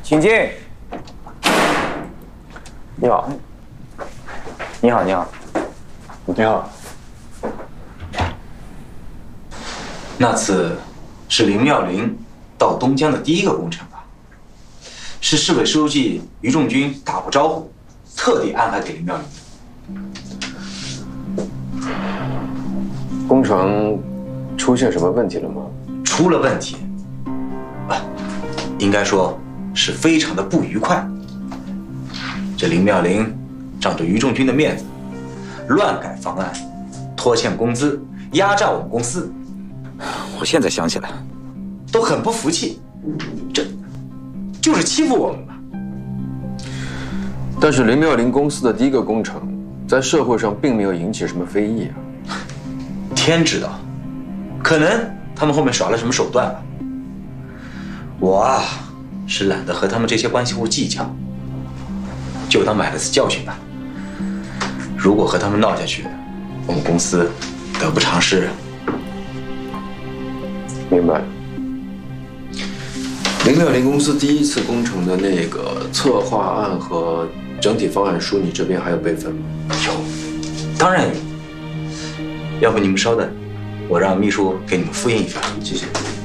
请进。你好。你好，你好。你好。 那次是林妙龄到东江的第一个工程吧？是市委书记于仲军打过招呼，特地安排给林妙龄的。 工程出现什么问题了吗？ 出了问题，应该说是非常的不愉快。这林妙龄仗着于仲军的面子，乱改方案，拖欠工资，压榨我们公司。我现在想起来，都很不服气，这就是欺负我们吧？ 但是林妙龄公司的第一个工程，在社会上并没有引起什么非议啊。 天知道，可能他们后面耍了什么手段吧。我啊，是懒得和他们这些关系户计较，就当买了次教训吧。如果和他们闹下去，我们公司得不偿失。 明白了。林妙龄公司第一次工程的那个策划案和整体方案书，你这边还有备份吗？ 有，当然有。要不你们稍等，我让秘书给你们复印一份。 谢谢。